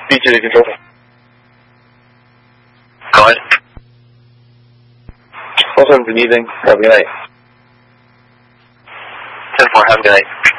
B2 to control. Go ahead. Also, good evening. Have a good night. 10-4, have a good night.